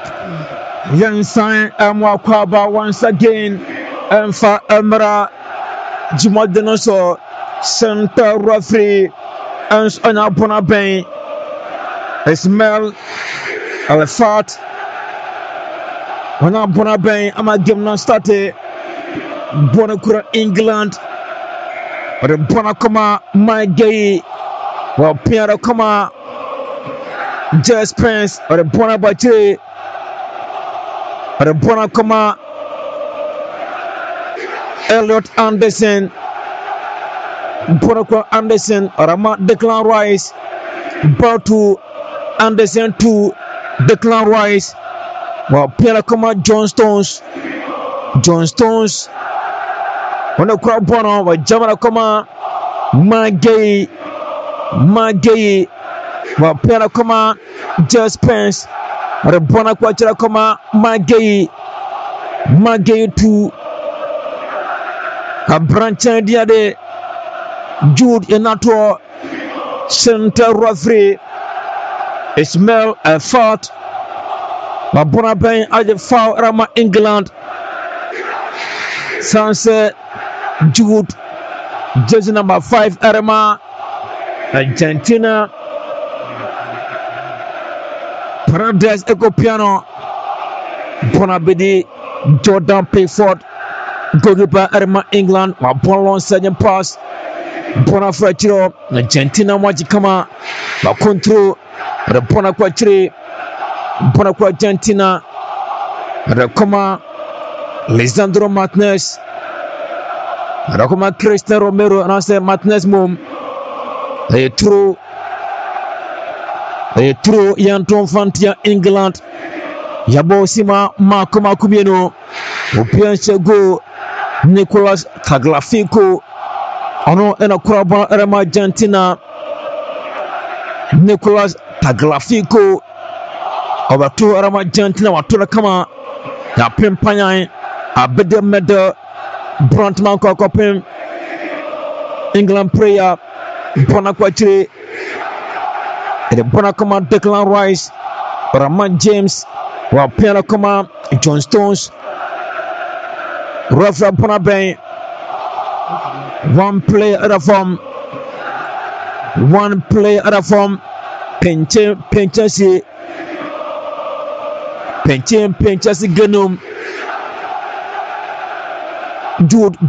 Yansan Amwakwaba once again Emfa Emra Jumadenoso Center referee and Anabona Bain Ismail Alfat Anabona Bain Ama Gimna State Bonakura England or the Bonakoma My Gay or Pierre Koma Jess Prince or the Bonabate or the Bonakoma Elliot Anderson Bonakwa Anderson or Amat Declan Rice Batu Anderson to Declan Rice while Pierre Koma John Stones when the crowd bono with Jamana Koma Magay while Pierre Koma Jess Pence or the Bonakwa Koma Magay to a branch idea de Jude Enato Center referee Ismail Alfat Babona Bain at the foul Rama England Sunset Jude jersey number 5 Rama Argentina Paradise Eco Piano Bonabidi Jordan Pickford goalkeeper Rama England Wabon second pass Bona Frachiro Argentina Majikama Bakontro the Bona Quachiri Bona Argentina Rakoma Lisandro Martinez Rakoma Cristiano Romero and I say Martinez mom a true Yanton Fantia England Yabo Sima Makoma Kubieno Upianche go Nicolas Tagliafico Ono ena kurabona Rama Argentina Nicolas Tagliafico Obatu Rama Argentina watula kama ya pimpanya abede mede Brantman kwa kopim England player bona kwa chire ede bona kama Declan Rice Rama James wa piano kama John Stones Rafa bona ben one player at a form Penchasi Genome Jude